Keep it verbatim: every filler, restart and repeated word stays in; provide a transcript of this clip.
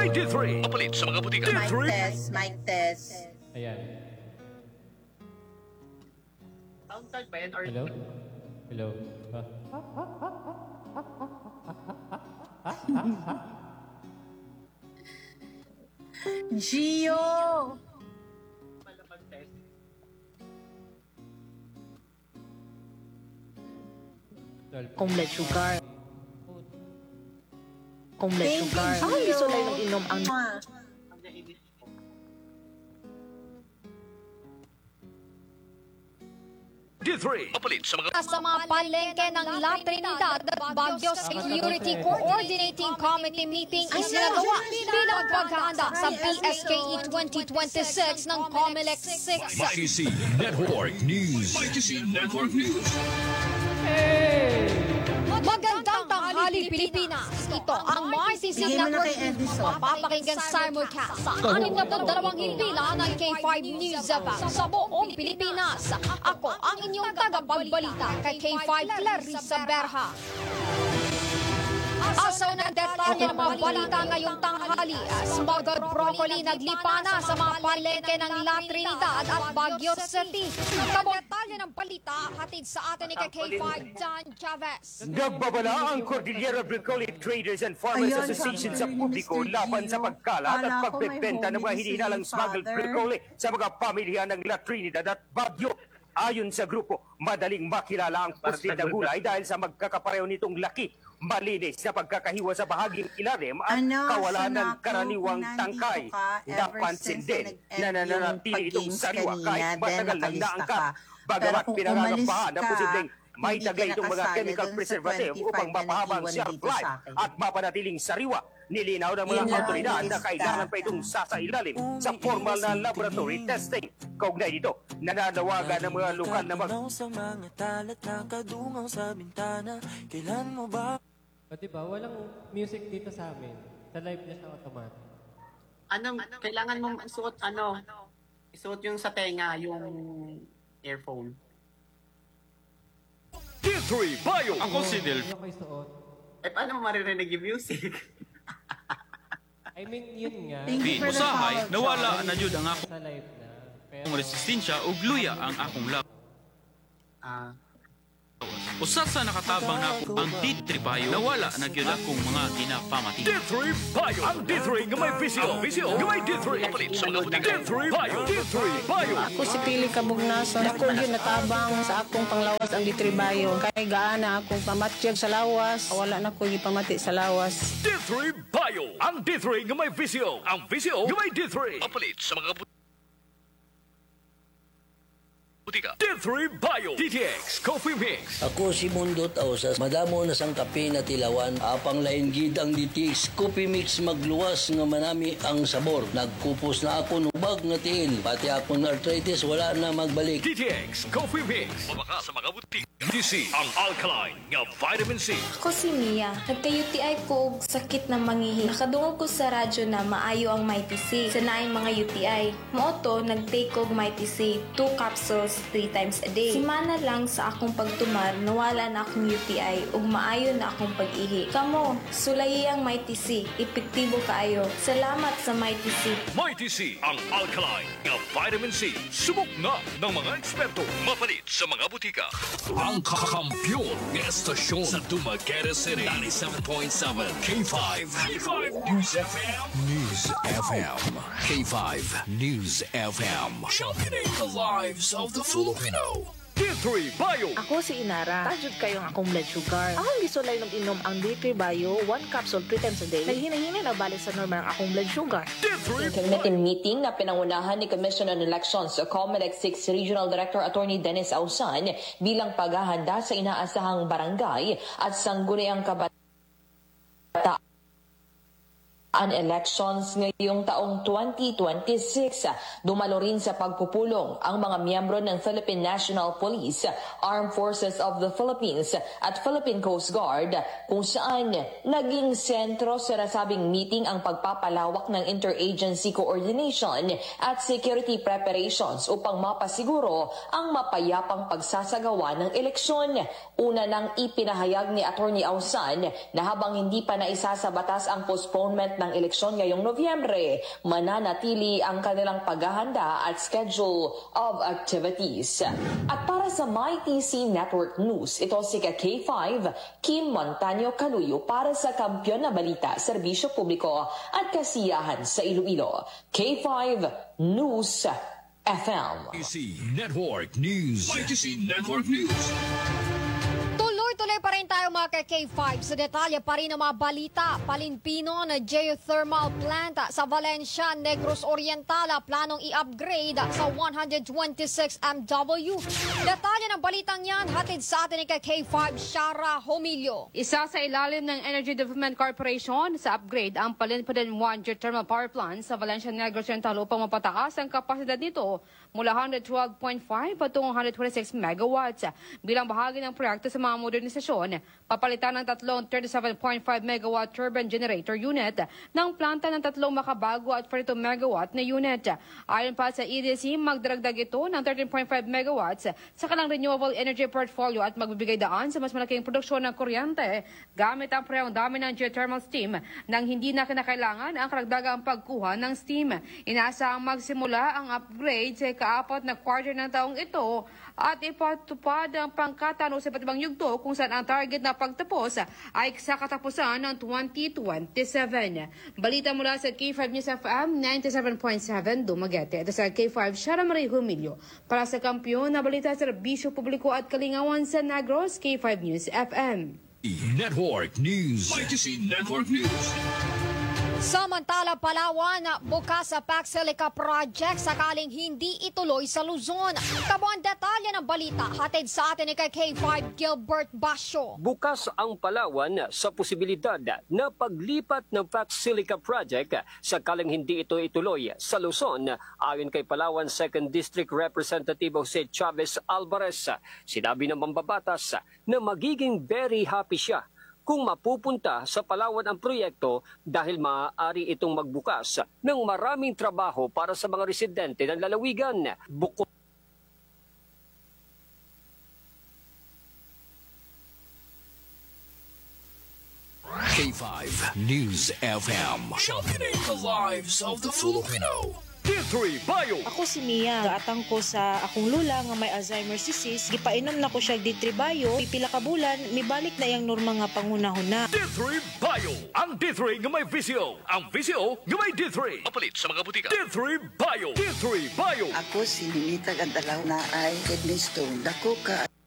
Gamay D three. Papalit sa mga butika. Mic test, mic test. Ayan. Sound card ba yan? Or... Hello? Hello? Gio! Pala mag-test. Kung blood sugar. Kung blood Thank you, sugar. Gio. Ang gusto lang ng inom ang... Mwah. Ang nainis ko. D three. Papalit sa mga... Sa mga palengke ng La Trinidad, Baguio Security Coordinating Committee meeting isinagawa bilang paghahanda sa P S K E twenty twenty-six ng COMELEC six. Mighty C Network News. Mighty C Network News. Magandang tanghali, Pilipinas! Ito ang Mighty C Bigay mo na Network kay Edison. mapapakinggan simulcast sa anim na dalawang himpilan ng K five News sa buong Pilipinas. Ako ang inyong tagapagbalita kay K five Clarissa Berha. Asaw ng detalye ng mga balita ngayong tanghali, smuggled broccoli naglipa na sa mga palengke ng La Trinidad at Baguio City. Kadetalye ng balita hatid sa atin ni kay K five Dan Chavez. Nagbabala ang Cordillera Broccoli Traders and Farmers Ayun, Association sabi sa ni publiko Mister laban Gio. sa pagkalat at Kala ko may pagbebenta ng mga homie hinihinalang si smuggled Father. broccoli sa mga pamilya ng La Trinidad at Baguio. Ayon sa grupo, madaling makilala ang positive na gulay dahil sa magkakapareho nitong laki, malinis na pagkakahiwa sa bahaging ilalim at Ano, kawalan ng Sanako, karaniwang kung tangkay. nandito ka, ever Napansin since din na nag-end na nananatili yung itong pag-games sariwa kanina, kahit then matagal nang nakalista naangkat. ka. Bagamat Pero kung pinangangampahan umalis na ka, posibleng may hindi taglay itong mga kinakasali chemical dun sa preservative upang twenty-five na mapahabang nag-iwan shelf dito life sa akin. at mapanatiling sariwa. Nilinaw ng mga Yun lang autoridad ang na lista. kailangan pa itong sasailalim sa formal na laboratory testing. Kaugnay dito, nananawagan ng mga lokal na mag... sa mga talat na kadungaw sa bintana. Kailan mo ba? O diba, walang music dito sa amin. Sa live na siya automatic. Anong, kailangan mong isuot, ano, isuot yung sa tenga, yung earphone. D three Bio. Ako si Del. Ano kayo suot? Eh, paano mo maririnig yung music? I mean, yun nga. Thank you for the Usahay, follow, nawala Joy. na jud ang akong Sa live na. Pero, resistensya ug luya ang akong lab. Ah, Usa sa nakatabang na ako ang D three Bio, nawala na gyud akong mga ginapamati. D three Bio. Ang D three gamay visio. Visio gamay D three. Papalit sa mga butika. D three Bio. D three Bio. Ako si Pili Kabugnason. Ako yun natabang sa akong panglawas ang litribayo. Kay gaana akong pamatyag sa lawas. Wala na ko ipamati sa lawas. D three Bio. Ang D three gamay visio. Ang visio gamay D three. Papalit sa mga butika. D three Bio. D T X Coffee Mix. Ako si Mundo Tausas, madamo na sang kape na tilawan, apang lain gid ang D T X Coffee Mix magluwas nga manami ang sabor. Nagkupos na ako nubag nga tiil, pati akong arthritis wala na magbalik. D T X Coffee Mix. Mabaka sa mga butika. D C ang alkaline nga vitamin C. Ako si Mia. Nagka-U T I ko og sakit na mangihi. Nakadungog ko sa radyo na maayo ang Mighty C. Sa naing mga U T I. Mooto, nag-take og Mighty C. Two capsules, three times a day. Simana lang sa akong pagtumar, nawala na akong U T I ug maayo na akong pag-ihi. Kamo, sulayi ang Mighty C. Epektibo kaayo. Salamat sa Mighty C. Mighty C ang alkaline nga vitamin C. Subok na ng mga eksperto. Mapalit sa mga butika. Ang kakampiyon ng estasyon sa Dumaguete City. ninety-seven point seven K five. K five News F M. News F M. K five News F M. Championing the lives of the Filipino. D three Bio. Ako si Inara. Tajud kayong akong blood sugar. Ako ang gusto lang inom ang D three Bio, one capsule three times a day. Naghinahinay na balik sa normal ang akong blood sugar. D three Committee meeting na pinangunahan ni Commission on Elections COMELEC six Regional Director Attorney Dennis Ausan bilang paghahanda sa inaasahang barangay at sangguniang kabataan elections ngayong taong twenty twenty-six. Dumalo rin sa pagpupulong ang mga miyembro ng Philippine National Police, Armed Forces of the Philippines at Philippine Coast Guard, kung saan naging sentro sa nasabing meeting ang pagpapalawak ng interagency coordination at security preparations upang mapasiguro ang mapayapang pagsasagawa ng eleksyon. Una nang ipinahayag ni Attorney Ausan na habang hindi pa naisa sa batas ang postponement event ng eleksyon ngayong Nobyembre, mananatili ang kanilang paghahanda at schedule of activities. At para sa MyTC Network News, ito si K five, Kim Montaño Caluyo para sa Kampiyon na Balita, Serbisyo Publiko at Kasiyahan sa Iloilo. K five News F M. M Y T C Network News. M Y T C Network News. Tuloy-tuloy pa rin tayo mga K five. Sa detalye pa rin ang mga balita. Palimpino na geothermal plant sa Valencia, Negros Oriental, planong i-upgrade sa one hundred twenty-six megawatt. Detalye ng balitang yan, hatid sa atin ni K five, Shara Homilio. Isa sa ilalim ng Energy Development Corporation sa upgrade ang Palinpadan one geothermal power plant sa Valencia, Negros Oriental upang mapataas ang kapasidad nito mula one hundred twelve point five patungong one hundred twenty-six megawatts. Bilang bahagi ng proyekto sa mga modernisasyon, papalitan ng tatlong thirty-seven point five megawatt turbine generator unit ng planta ng tatlong makabago at forty-two megawatt na unit. Ayon pa sa E D C, magdaragdag ito ng thirteen point five megawatts sa kanilang renewable energy portfolio at magbibigay daan sa mas malaking produksyon ng kuryente gamit ang parehong dami ng geothermal steam nang hindi na kinakailangan ang karagdagang pagkuha ng steam. Inaasahang magsimula ang upgrade sa ikaapat na quarter ng taong ito at ipatupad ang pangkatano sa iba't ibang yugto kung saan ang target na pagtapos ay sa katapusan ng twenty twenty-seven. Balita mula sa K five News F M ninety-seven point seven Dumaguete. Ito sa K five, Shara Marie Humilio. Para sa Kampiyon na Balita, Serbisyo Publiko at Kalingawan sa Negros, K five News F M. Network News. M Y T C Network News. Samantala, Palawan, bukas sa Paxilica Project sakaling hindi ituloy sa Luzon. Kabuang detalye ng balita, hatid sa atin ni K five, Gilbert Basyo. Bukas ang Palawan sa posibilidad na paglipat ng Paxilica Project sakaling hindi ito ituloy sa Luzon. Ayon kay Palawan second District Representative Jose Chavez Alvarez, sinabi ng mambabatas na magiging very happy siya kung mapupunta sa Palawan ang proyekto dahil maaari itong magbukas ng maraming trabaho para sa mga residente ng lalawigan. Bukod K five News F M. Championing the lives of the Filipino. D three Bio. Ako si Mia, gaatang ko sa akong lula nga may Alzheimer's disease, gipainom na ko siya D three Bio, pipila ka bulan, mibalik na yang norma nga pangunahon na. D three Bio. Ang D three nga may V C O. Ang V C O nga may D three. Mapalit sa mga butika. D three Bio. D three Bio. Ako si Ninita Gandalaw na ay kidney stone. Dako ka